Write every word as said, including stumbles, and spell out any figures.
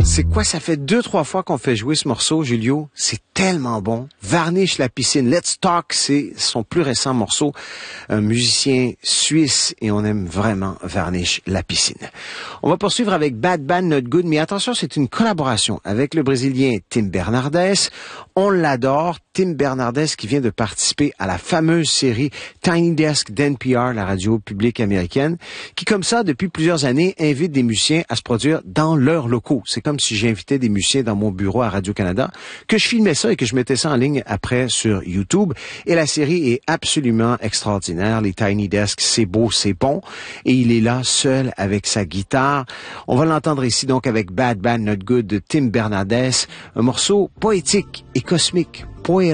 C'est quoi, ça fait deux, trois fois qu'on fait jouer ce morceau, Julio. C'est tellement bon. Varnish la piscine. Let's Talk, c'est son plus récent morceau. Un musicien suisse et on aime vraiment Varnish la piscine. On va poursuivre avec Bad Bad Not Good, mais attention, c'est une collaboration avec le Brésilien Tim Bernardes. On l'adore. Tim Bernardes qui vient de participer à la fameuse série Tiny Desk d'N P R, la radio publique américaine, qui comme ça, depuis plusieurs années, invite des musiciens à se produire dans leurs locaux. C'est comme si j'invitais des musiciens dans mon bureau à Radio-Canada, que je filmais ça et que je mettais ça en ligne après sur YouTube. Et la série est absolument extraordinaire. Les Tiny Desk, c'est beau, c'est bon. Et il est là, seul, avec sa guitare. On va l'entendre ici donc avec Bad Bad Not Good de Tim Bernardes, un morceau poétique et cosmique. Poétique.